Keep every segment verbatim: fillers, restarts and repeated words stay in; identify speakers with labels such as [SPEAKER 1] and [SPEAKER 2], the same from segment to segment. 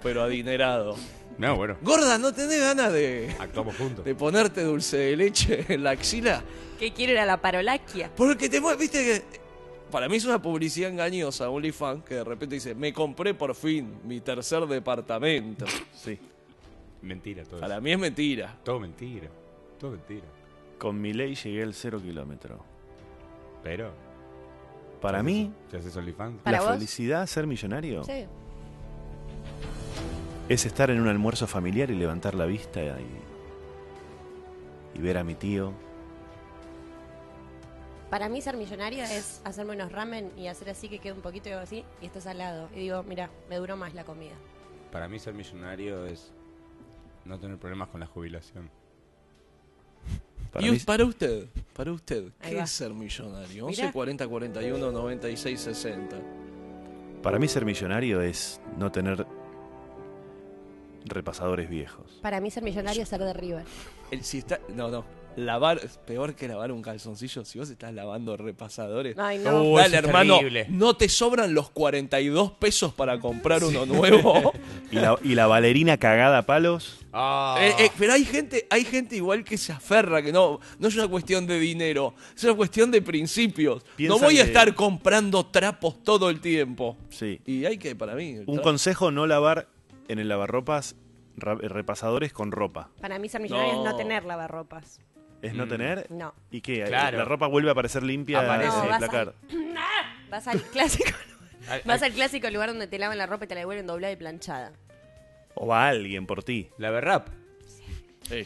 [SPEAKER 1] pero adinerado.
[SPEAKER 2] No, bueno.
[SPEAKER 1] Gorda, ¿no tenés ganas de,
[SPEAKER 2] Actuamos juntos.
[SPEAKER 1] de ponerte dulce de leche en la axila?
[SPEAKER 3] ¿Qué quiero ir a la parolaquia?
[SPEAKER 1] Porque te mueve, viste que... Para mí es una publicidad engañosa, OnlyFans, que de repente dice, me compré por fin mi tercer departamento. Sí.
[SPEAKER 2] Mentira todo
[SPEAKER 1] Para
[SPEAKER 2] eso.
[SPEAKER 1] mí es mentira.
[SPEAKER 2] Todo mentira. Todo mentira.
[SPEAKER 4] Con mi ley llegué al cero kilómetro.
[SPEAKER 2] Pero...
[SPEAKER 4] Para
[SPEAKER 2] ¿te
[SPEAKER 4] mí,
[SPEAKER 2] haces- ¿Te haces OnlyFans?
[SPEAKER 3] ¿Para
[SPEAKER 4] la
[SPEAKER 3] vos?
[SPEAKER 4] felicidad, ser millonario,
[SPEAKER 3] Sí.
[SPEAKER 4] es estar en un almuerzo familiar y levantar la vista y, y ver a mi tío.
[SPEAKER 3] Para mí ser millonaria es hacerme unos ramen y hacer así que quede un poquito y hago así y esto es al lado. Y digo, mira, me duró más la comida.
[SPEAKER 2] Para mí ser millonario es no tener problemas con la jubilación.
[SPEAKER 4] Para
[SPEAKER 1] y
[SPEAKER 4] mí,
[SPEAKER 1] para usted, para usted,
[SPEAKER 3] Ahí
[SPEAKER 1] ¿qué
[SPEAKER 3] va.
[SPEAKER 1] es ser millonario?
[SPEAKER 3] Mirá.
[SPEAKER 1] once cuarenta cuarenta y uno noventa y seis sesenta.
[SPEAKER 4] para mí ser millonario es no tener repasadores viejos.
[SPEAKER 3] Para mí ser millonario es ser de River.
[SPEAKER 1] El, si está, no, no. Lavar, es peor que lavar un calzoncillo si vos estás lavando repasadores.
[SPEAKER 3] Ay, no.
[SPEAKER 2] Uh,
[SPEAKER 1] Dale,
[SPEAKER 2] eso es
[SPEAKER 1] hermano,
[SPEAKER 2] terrible.
[SPEAKER 1] no te sobran los cuarenta y dos pesos para comprar uno nuevo.
[SPEAKER 4] Y la, y la bailarina cagada a palos.
[SPEAKER 2] Ah.
[SPEAKER 1] Eh, eh, pero hay gente, hay gente igual que se aferra, que no, no es una cuestión de dinero, es una cuestión de principios.
[SPEAKER 4] Piensa
[SPEAKER 1] no voy a
[SPEAKER 4] que-
[SPEAKER 1] estar comprando trapos todo el tiempo.
[SPEAKER 4] Sí.
[SPEAKER 1] Y hay que, para mí,
[SPEAKER 4] Un
[SPEAKER 1] tra-
[SPEAKER 4] consejo, no lavar en el lavarropas ra- repasadores con ropa.
[SPEAKER 3] Para mí ser millonario
[SPEAKER 1] No.
[SPEAKER 3] es no tener lavarropas.
[SPEAKER 4] ¿Es no
[SPEAKER 2] Mm.
[SPEAKER 4] tener?
[SPEAKER 3] No.
[SPEAKER 4] ¿Y qué?
[SPEAKER 2] Claro.
[SPEAKER 4] La ropa vuelve a aparecer limpia
[SPEAKER 2] Aparece.
[SPEAKER 4] sin
[SPEAKER 3] No, vas
[SPEAKER 4] placar.
[SPEAKER 3] Vas al clásico.
[SPEAKER 2] Ay,
[SPEAKER 3] Vas
[SPEAKER 2] ay,
[SPEAKER 3] al clásico lugar donde te lavan la ropa y te la devuelven doblada y planchada.
[SPEAKER 4] O va alguien por ti.
[SPEAKER 2] La berrap.
[SPEAKER 1] Sí.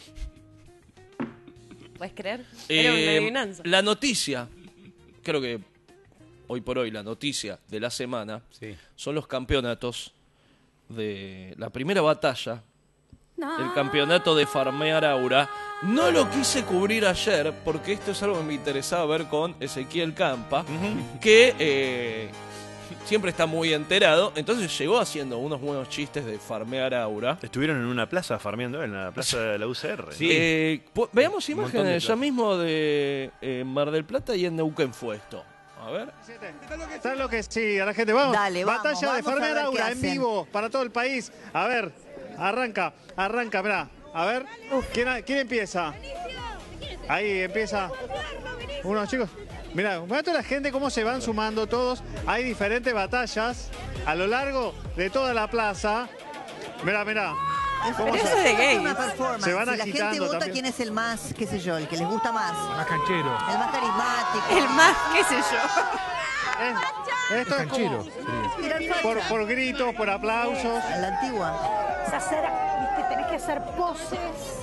[SPEAKER 3] ¿Puedes creer? Era una
[SPEAKER 1] Eh,
[SPEAKER 3] adivinanza.
[SPEAKER 1] la noticia, creo que hoy por hoy la noticia de la semana
[SPEAKER 2] Sí.
[SPEAKER 1] son los campeonatos de la primera batalla, el campeonato de Farmear Aura. No lo quise cubrir ayer porque esto es algo que me interesaba ver con Ezequiel Campa, que eh, siempre está muy enterado, entonces llegó haciendo unos buenos chistes de Farmear Aura.
[SPEAKER 4] Estuvieron en una plaza farmeando, en la plaza de la U C R.
[SPEAKER 2] Sí.
[SPEAKER 1] Eh, po- veamos
[SPEAKER 2] Un montón de
[SPEAKER 1] imágenes ya
[SPEAKER 2] plazas.
[SPEAKER 1] mismo de eh, Mar del Plata y en Neuquén fue esto. A ver.
[SPEAKER 5] ¿Sabes lo que sí? A la gente, vamos.
[SPEAKER 6] Dale, vamos,
[SPEAKER 5] Batalla de
[SPEAKER 6] vamos a
[SPEAKER 5] Farmear
[SPEAKER 6] ver qué
[SPEAKER 5] Aura en
[SPEAKER 6] hacen.
[SPEAKER 5] vivo para todo el país. A ver, arranca, arranca, mirá. A ver, ¿quién, quién empieza? Ahí empieza. Unos chicos. Mirá, mirá toda la gente cómo se van sumando todos. Hay diferentes batallas a lo largo de toda la plaza. Mirá, mirá. ¿Cómo
[SPEAKER 3] Pero
[SPEAKER 5] se-
[SPEAKER 3] eso de
[SPEAKER 6] Es
[SPEAKER 3] gays.
[SPEAKER 6] una performance.
[SPEAKER 5] Se van
[SPEAKER 6] Si la gente
[SPEAKER 5] agitando
[SPEAKER 6] vota
[SPEAKER 5] también.
[SPEAKER 6] quién es el más, qué sé yo, el que les gusta más.
[SPEAKER 7] Más canchero.
[SPEAKER 6] El más carismático.
[SPEAKER 3] El más, qué sé yo.
[SPEAKER 5] Es- esto es
[SPEAKER 7] Canchero.
[SPEAKER 5] como
[SPEAKER 6] Tirar facha.
[SPEAKER 5] por, por gritos, por aplausos.
[SPEAKER 6] A la antigua.
[SPEAKER 8] Es hacer, viste, tenés que hacer poses.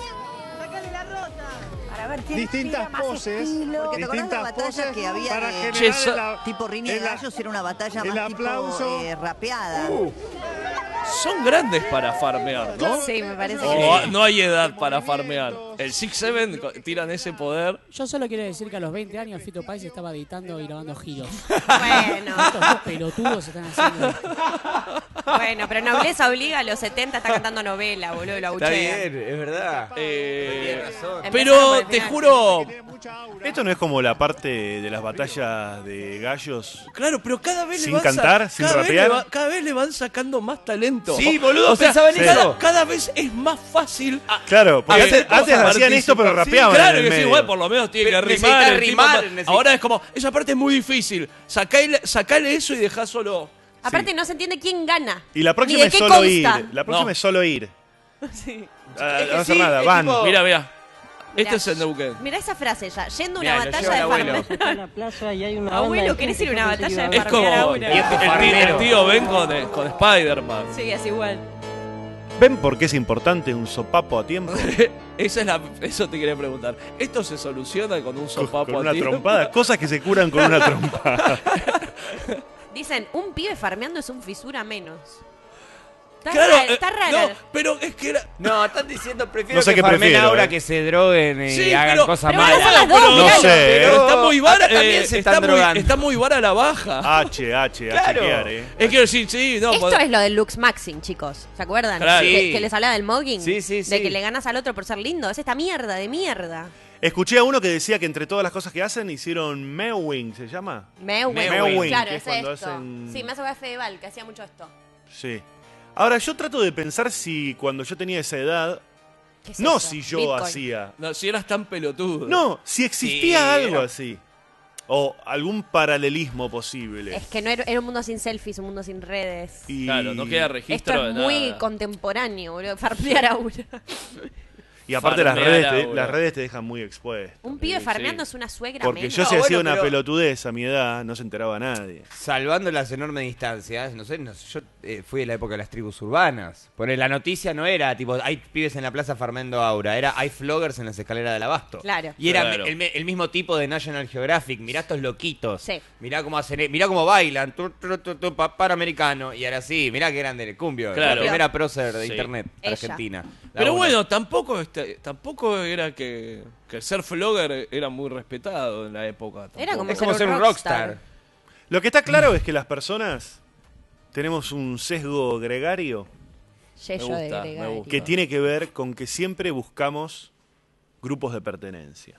[SPEAKER 8] Para ver quién
[SPEAKER 5] Distintas
[SPEAKER 8] tira más
[SPEAKER 5] poses.
[SPEAKER 8] estilo.
[SPEAKER 6] Porque te acordás
[SPEAKER 5] Distintas
[SPEAKER 6] la batalla
[SPEAKER 5] poses
[SPEAKER 6] que había
[SPEAKER 5] para
[SPEAKER 6] de-
[SPEAKER 5] generar
[SPEAKER 1] Che, sa-
[SPEAKER 5] el a-
[SPEAKER 6] Tipo Rini de
[SPEAKER 5] el a-
[SPEAKER 6] Gallos era una batalla
[SPEAKER 5] el
[SPEAKER 6] más
[SPEAKER 5] aplauso.
[SPEAKER 6] tipo eh, rapeada.
[SPEAKER 1] Son grandes para farmear, ¿no?
[SPEAKER 3] Sí, me parece que
[SPEAKER 1] O
[SPEAKER 3] sí.
[SPEAKER 1] no hay edad para farmear. El six seven tiran ese poder.
[SPEAKER 9] Yo solo quiero decir que a los veinte años Fito Páez estaba editando y grabando giros.
[SPEAKER 3] Bueno,
[SPEAKER 9] Estos dos pelotudos están haciendo esto.
[SPEAKER 3] bueno, pero nobleza obliga a los setenta está cantando novela, boludo, la
[SPEAKER 2] Está
[SPEAKER 3] buchea.
[SPEAKER 2] bien, es verdad.
[SPEAKER 1] Eh,
[SPEAKER 2] Tiene razón.
[SPEAKER 3] Empezaron por
[SPEAKER 1] pero
[SPEAKER 3] el
[SPEAKER 1] te
[SPEAKER 3] final.
[SPEAKER 1] juro,
[SPEAKER 5] Tiene mucha aura.
[SPEAKER 4] Esto no es como la parte de las batallas de gallos.
[SPEAKER 1] claro, pero cada vez
[SPEAKER 4] Sin
[SPEAKER 1] le van sa-
[SPEAKER 4] cantar, sin
[SPEAKER 1] cada vez
[SPEAKER 4] rapear.
[SPEAKER 1] le va- cada vez le van sacando más talento.
[SPEAKER 2] Sí, boludo,
[SPEAKER 1] O sea,
[SPEAKER 2] pensaba en
[SPEAKER 1] cada,
[SPEAKER 2] eso.
[SPEAKER 1] cada vez es más fácil. a-
[SPEAKER 4] Claro, porque
[SPEAKER 1] hacer
[SPEAKER 4] antes, antes
[SPEAKER 1] cosas,
[SPEAKER 4] hacían esto, pero
[SPEAKER 1] participar. Sí,
[SPEAKER 4] rapeaban
[SPEAKER 1] claro,
[SPEAKER 4] en el
[SPEAKER 1] que sí,
[SPEAKER 4] medio.
[SPEAKER 1] igual por lo menos tiene que
[SPEAKER 2] Pero
[SPEAKER 1] rimar.
[SPEAKER 2] necesita
[SPEAKER 1] el tipo-
[SPEAKER 2] rimar, necesita-
[SPEAKER 1] Ahora es como, esa parte es muy difícil. Sacale, sacale eso y dejá solo.
[SPEAKER 3] Aparte
[SPEAKER 4] Sí.
[SPEAKER 3] no se entiende quién gana.
[SPEAKER 4] Y la
[SPEAKER 3] Ni
[SPEAKER 4] próxima
[SPEAKER 3] de
[SPEAKER 4] es
[SPEAKER 3] qué
[SPEAKER 4] solo
[SPEAKER 3] consta.
[SPEAKER 4] ir. La próxima
[SPEAKER 1] No.
[SPEAKER 4] es solo ir.
[SPEAKER 3] Sí.
[SPEAKER 4] Ah,
[SPEAKER 2] Es que
[SPEAKER 4] no hacer
[SPEAKER 2] sí,
[SPEAKER 4] nada,
[SPEAKER 2] es
[SPEAKER 4] van.
[SPEAKER 2] tipo-
[SPEAKER 1] Mira, mira. Este
[SPEAKER 3] Mirá,
[SPEAKER 1] es el Neuquén.
[SPEAKER 3] Mirá esa frase ya, yendo a
[SPEAKER 2] Mirá,
[SPEAKER 3] una
[SPEAKER 2] lo
[SPEAKER 3] batalla
[SPEAKER 2] lleva
[SPEAKER 3] de
[SPEAKER 2] el abuelo.
[SPEAKER 3] farmear.
[SPEAKER 8] En la plaza y hay una
[SPEAKER 3] Abuelo,
[SPEAKER 8] banda de
[SPEAKER 3] ¿querés
[SPEAKER 8] gente
[SPEAKER 3] ir a una
[SPEAKER 8] que se
[SPEAKER 3] batalla de
[SPEAKER 8] lleva
[SPEAKER 1] Es como
[SPEAKER 3] Farmear
[SPEAKER 1] el,
[SPEAKER 3] Aura.
[SPEAKER 1] el-
[SPEAKER 2] Viejo
[SPEAKER 1] el
[SPEAKER 2] farmero.
[SPEAKER 1] tío Ben con, con Spider-Man.
[SPEAKER 3] Sí, es igual.
[SPEAKER 4] ¿Ven por qué es importante un sopapo a tiempo?
[SPEAKER 1] Esa es la, eso te quería preguntar. ¿Esto se soluciona con un sopapo
[SPEAKER 4] Con
[SPEAKER 1] a
[SPEAKER 4] una
[SPEAKER 1] tiempo?
[SPEAKER 4] trompada. Cosas que se curan con una trompada.
[SPEAKER 3] Dicen, un pibe farmeando es un fisura menos. Está
[SPEAKER 1] Claro,
[SPEAKER 3] raro,
[SPEAKER 1] eh,
[SPEAKER 3] está raro.
[SPEAKER 1] no, pero es que era...
[SPEAKER 2] No, están diciendo prefiero
[SPEAKER 4] No sé
[SPEAKER 2] que
[SPEAKER 4] qué
[SPEAKER 2] farmen
[SPEAKER 4] prefiero,
[SPEAKER 2] ahora
[SPEAKER 4] eh.
[SPEAKER 2] que se droguen y
[SPEAKER 1] Sí,
[SPEAKER 2] hagan
[SPEAKER 1] pero-
[SPEAKER 2] cosas
[SPEAKER 3] pero
[SPEAKER 2] malas.
[SPEAKER 3] van a hacer las dos,
[SPEAKER 1] pero-
[SPEAKER 4] No
[SPEAKER 3] miralo.
[SPEAKER 4] sé,
[SPEAKER 1] pero
[SPEAKER 4] eh.
[SPEAKER 1] está muy vara,
[SPEAKER 2] acá también
[SPEAKER 1] eh,
[SPEAKER 2] se
[SPEAKER 1] está,
[SPEAKER 2] están
[SPEAKER 1] muy,
[SPEAKER 2] drogando.
[SPEAKER 1] está muy vara la baja.
[SPEAKER 4] H, H,
[SPEAKER 2] Claro.
[SPEAKER 4] a chequear, eh.
[SPEAKER 1] Es que decir, sí, no.
[SPEAKER 3] Esto
[SPEAKER 1] pod-
[SPEAKER 3] es lo del Lux Maxing, chicos. ¿Se acuerdan?
[SPEAKER 1] Claro.
[SPEAKER 3] Que,
[SPEAKER 2] Sí.
[SPEAKER 3] que les hablaba del mogging.
[SPEAKER 2] Sí, sí,
[SPEAKER 3] De
[SPEAKER 2] sí.
[SPEAKER 3] que le ganas al otro por ser lindo. Es esta mierda de mierda.
[SPEAKER 4] Escuché a uno que decía que entre todas las cosas que hacen hicieron mewing, ¿se llama?
[SPEAKER 3] Mewing.
[SPEAKER 4] Mewing,
[SPEAKER 3] Claro,
[SPEAKER 4] que
[SPEAKER 3] es
[SPEAKER 4] es cuando
[SPEAKER 3] esto.
[SPEAKER 4] hacen-
[SPEAKER 3] Sí, me hace ver Fedeval, que hacía mucho esto.
[SPEAKER 4] Sí. Ahora, yo trato de pensar si cuando yo tenía esa edad,
[SPEAKER 3] ¿Qué es
[SPEAKER 4] no
[SPEAKER 3] eso?
[SPEAKER 4] si yo
[SPEAKER 3] Bitcoin.
[SPEAKER 4] hacía,
[SPEAKER 1] No, si eras tan pelotudo.
[SPEAKER 4] no, si existía
[SPEAKER 2] Sí,
[SPEAKER 4] algo
[SPEAKER 2] era-
[SPEAKER 4] así. O algún paralelismo posible.
[SPEAKER 3] Es que no era, era un mundo sin selfies, un mundo sin redes.
[SPEAKER 4] Y,
[SPEAKER 1] Claro, no queda registro
[SPEAKER 3] Esto
[SPEAKER 1] de
[SPEAKER 3] es
[SPEAKER 1] nada.
[SPEAKER 3] muy contemporáneo, boludo. Farmear Aura.
[SPEAKER 4] y aparte las
[SPEAKER 1] farmear
[SPEAKER 4] redes, te,
[SPEAKER 1] ahora.
[SPEAKER 4] las redes te dejan muy expuesto.
[SPEAKER 3] Un pibe
[SPEAKER 1] Sí,
[SPEAKER 3] farmeando
[SPEAKER 1] sí.
[SPEAKER 3] es una suegra
[SPEAKER 4] Porque
[SPEAKER 3] menos.
[SPEAKER 4] yo si
[SPEAKER 2] No,
[SPEAKER 4] hacía
[SPEAKER 2] bueno,
[SPEAKER 4] una
[SPEAKER 2] pero-
[SPEAKER 4] pelotudez a mi edad, no se enteraba nadie.
[SPEAKER 2] Salvando las enormes distancias, no sé, no sé, yo eh, fui de la época de las tribus urbanas. Porque la noticia no era tipo, hay pibes en la plaza farmando Aura, era hay floggers en las escaleras del Abasto.
[SPEAKER 3] Claro.
[SPEAKER 2] Y era
[SPEAKER 1] Claro.
[SPEAKER 2] el, el mismo tipo de National Geographic, mirá estos loquitos.
[SPEAKER 3] Sí.
[SPEAKER 2] Mirá cómo hacen, e- mirá cómo bailan, tu, tu, tu, tu, pa- panamericano. Y ahora sí, mirá qué grande el cumbio.
[SPEAKER 1] Claro.
[SPEAKER 2] La primera prócer de
[SPEAKER 1] Sí.
[SPEAKER 2] internet
[SPEAKER 3] Ella.
[SPEAKER 2] argentina. La
[SPEAKER 1] Pero
[SPEAKER 2] una.
[SPEAKER 1] bueno, tampoco este, tampoco era que, que el ser flogger era muy respetado en la época. Tampoco.
[SPEAKER 3] Era como
[SPEAKER 2] Es como ser un rockstar.
[SPEAKER 4] Lo que está claro es que las personas tenemos un sesgo gregario
[SPEAKER 3] Yello
[SPEAKER 1] Me
[SPEAKER 3] de
[SPEAKER 1] gusta, me
[SPEAKER 3] Gregario.
[SPEAKER 1] gusta.
[SPEAKER 4] que tiene que ver con que siempre buscamos grupos de pertenencia.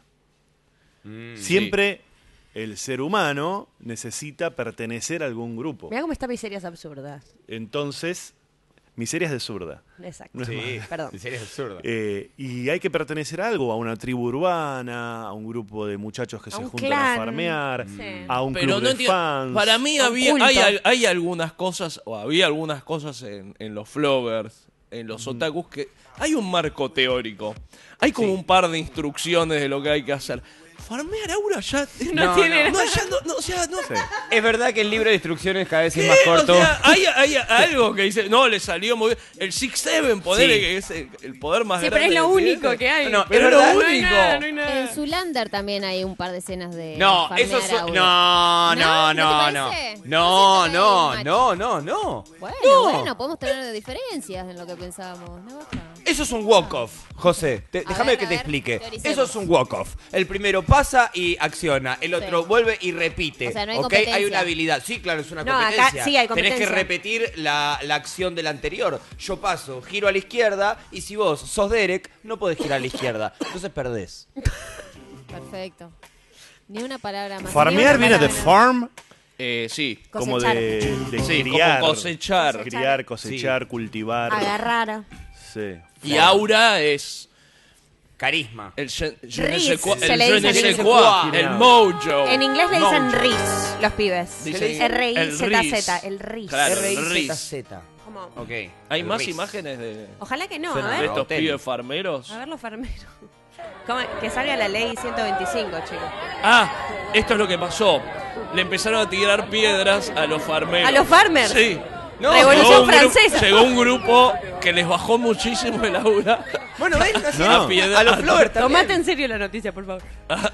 [SPEAKER 2] Mm.
[SPEAKER 4] Siempre el ser humano necesita pertenecer a algún grupo.
[SPEAKER 3] Mirá cómo está Miserias Absurdas.
[SPEAKER 4] Entonces, miserias de zurda.
[SPEAKER 3] Exacto.
[SPEAKER 4] No es
[SPEAKER 2] Sí,
[SPEAKER 4] malo.
[SPEAKER 3] Perdón.
[SPEAKER 2] en serio es absurdo.
[SPEAKER 4] Eh, y hay que pertenecer a algo, a una tribu urbana, a un grupo de muchachos que
[SPEAKER 3] A
[SPEAKER 4] se
[SPEAKER 3] un
[SPEAKER 4] juntan
[SPEAKER 3] clan.
[SPEAKER 4] a farmear,
[SPEAKER 3] Sí.
[SPEAKER 4] a un
[SPEAKER 1] Pero
[SPEAKER 4] club
[SPEAKER 1] no
[SPEAKER 4] de
[SPEAKER 1] entiendo.
[SPEAKER 4] fans.
[SPEAKER 1] Para mí
[SPEAKER 3] Un
[SPEAKER 1] había,
[SPEAKER 3] culto.
[SPEAKER 1] hay, al- hay algunas cosas, o había algunas cosas en, en los floggers, en los otakus, que hay un marco teórico. Hay como un par de instrucciones de lo que hay que hacer. Farmear Aura ya
[SPEAKER 2] No,
[SPEAKER 1] no, tiene.
[SPEAKER 2] no.
[SPEAKER 1] No, ya no, no, o sea, no.
[SPEAKER 2] Es verdad que el libro de instrucciones cada vez es
[SPEAKER 1] ¿Qué?
[SPEAKER 2] más
[SPEAKER 1] O
[SPEAKER 2] corto.
[SPEAKER 1] sea, hay, hay algo que dice, no, le salió muy bien. El Six Seven, ponerle
[SPEAKER 2] Sí.
[SPEAKER 1] que es el, el poder más
[SPEAKER 3] Sí, pero
[SPEAKER 1] grande.
[SPEAKER 3] es lo
[SPEAKER 1] del
[SPEAKER 3] único
[SPEAKER 1] planeta.
[SPEAKER 3] que hay.
[SPEAKER 2] No,
[SPEAKER 1] Pero
[SPEAKER 2] es
[SPEAKER 1] es lo
[SPEAKER 2] verdad.
[SPEAKER 3] No hay
[SPEAKER 1] único.
[SPEAKER 3] nada, no hay nada.
[SPEAKER 7] En Zulander también hay un par de escenas de
[SPEAKER 2] No,
[SPEAKER 7] farmear
[SPEAKER 2] eso es...
[SPEAKER 7] Aura.
[SPEAKER 2] No, no,
[SPEAKER 7] ¿No?
[SPEAKER 2] no,
[SPEAKER 7] ¿No
[SPEAKER 2] no.
[SPEAKER 7] te parece?
[SPEAKER 2] No,
[SPEAKER 7] Yo siento que
[SPEAKER 2] no,
[SPEAKER 7] hay un
[SPEAKER 2] no, no, no.
[SPEAKER 7] Bueno,
[SPEAKER 2] No.
[SPEAKER 7] bueno, podemos tener diferencias en lo que pensábamos. ¿No basta?
[SPEAKER 2] Eso es un walk-off, José. Te-
[SPEAKER 7] A
[SPEAKER 2] déjame
[SPEAKER 7] ver,
[SPEAKER 2] que
[SPEAKER 7] a
[SPEAKER 2] te
[SPEAKER 7] ver,
[SPEAKER 2] explique.
[SPEAKER 7] teoricemos.
[SPEAKER 2] Eso es un walk-off. El primero pasa y acciona. El otro
[SPEAKER 7] Sí.
[SPEAKER 2] vuelve y repite.
[SPEAKER 7] O sea, no hay
[SPEAKER 2] ¿Ok?
[SPEAKER 7] competencia.
[SPEAKER 2] Hay una habilidad. Sí, claro, es una
[SPEAKER 3] No, acá
[SPEAKER 2] competencia.
[SPEAKER 3] sí hay
[SPEAKER 2] Tenés que
[SPEAKER 3] competencia.
[SPEAKER 2] repetir la, la acción del anterior. Yo paso, giro a la izquierda y si vos sos Derek, no podés girar a la izquierda. Entonces perdés.
[SPEAKER 7] Perfecto. Ni una palabra más.
[SPEAKER 4] Farmear
[SPEAKER 3] Ni una
[SPEAKER 4] viene de
[SPEAKER 3] palabra.
[SPEAKER 4] farm,
[SPEAKER 1] Eh, sí.
[SPEAKER 4] como
[SPEAKER 3] Cosechar.
[SPEAKER 4] de, de
[SPEAKER 1] Sí,
[SPEAKER 4] criar.
[SPEAKER 1] como cosechar.
[SPEAKER 4] Criar, cosechar, cultivar.
[SPEAKER 3] Agarrar.
[SPEAKER 4] Sí.
[SPEAKER 1] Y Aura es
[SPEAKER 2] Carisma.
[SPEAKER 1] el je, je ne
[SPEAKER 3] Riz,
[SPEAKER 1] sais quoi,
[SPEAKER 3] se
[SPEAKER 1] el
[SPEAKER 3] le
[SPEAKER 1] je
[SPEAKER 3] dice
[SPEAKER 1] ne
[SPEAKER 3] en
[SPEAKER 1] sais
[SPEAKER 2] inglés.
[SPEAKER 1] quoi, el mojo.
[SPEAKER 3] En inglés le dicen
[SPEAKER 1] Mojo.
[SPEAKER 3] Riz, los pibes.
[SPEAKER 1] Dicen
[SPEAKER 3] R I
[SPEAKER 1] el
[SPEAKER 3] Z
[SPEAKER 1] Riz.
[SPEAKER 3] Z, el Riz.
[SPEAKER 1] Claro,
[SPEAKER 2] R I
[SPEAKER 1] el
[SPEAKER 2] Z
[SPEAKER 1] Riz.
[SPEAKER 2] Z.
[SPEAKER 3] ¿Cómo?
[SPEAKER 2] Ok.
[SPEAKER 1] ¿Hay
[SPEAKER 2] el
[SPEAKER 1] más
[SPEAKER 2] Riz.
[SPEAKER 1] imágenes de,
[SPEAKER 3] Ojalá que no,
[SPEAKER 2] Suena
[SPEAKER 3] a
[SPEAKER 1] de
[SPEAKER 3] ver.
[SPEAKER 1] estos
[SPEAKER 2] Hotel.
[SPEAKER 1] pibes farmeros?
[SPEAKER 3] A ver los farmeros. ¿Cómo? Que salga la ley ciento veinticinco, chicos.
[SPEAKER 1] Ah, esto es lo que pasó. Le empezaron a tirar piedras a los farmeros.
[SPEAKER 3] ¿A los farmers?
[SPEAKER 1] Sí.
[SPEAKER 2] No,
[SPEAKER 3] Revolución
[SPEAKER 1] llegó un gru-
[SPEAKER 3] francesa.
[SPEAKER 1] Llegó un grupo que les bajó muchísimo el aura.
[SPEAKER 2] Bueno, ¿ves? No hacía-
[SPEAKER 4] No.
[SPEAKER 1] piedra-
[SPEAKER 2] A los Flower también.
[SPEAKER 3] Tomate en serio la noticia, por favor.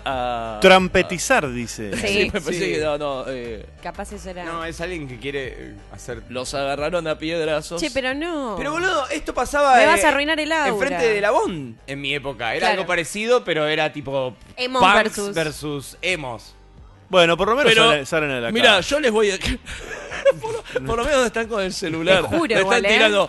[SPEAKER 1] a-
[SPEAKER 4] Trampetizar, dice.
[SPEAKER 3] Sí.
[SPEAKER 1] Sí, me parece
[SPEAKER 2] Sí.
[SPEAKER 1] que no, no. eh,
[SPEAKER 3] Capaz eso era.
[SPEAKER 2] No, es alguien que quiere eh, hacer...
[SPEAKER 1] los agarraron a piedrazos.
[SPEAKER 3] Che, pero no.
[SPEAKER 2] Pero boludo, esto pasaba...
[SPEAKER 3] Me
[SPEAKER 2] eh,
[SPEAKER 3] vas a arruinar el aura.
[SPEAKER 2] Enfrente de la Bond en mi época. Era
[SPEAKER 3] Claro.
[SPEAKER 2] algo parecido, pero era tipo...
[SPEAKER 3] Emos
[SPEAKER 2] punks
[SPEAKER 3] versus-
[SPEAKER 2] versus emos.
[SPEAKER 4] Bueno, por lo menos
[SPEAKER 1] Pero,
[SPEAKER 4] salen, salen a la
[SPEAKER 1] mira,
[SPEAKER 4] cara.
[SPEAKER 1] yo les voy a... por, lo, por lo menos están con el celular.
[SPEAKER 3] Te juro,
[SPEAKER 1] Le están
[SPEAKER 3] igual, ¿eh?
[SPEAKER 1] tirando...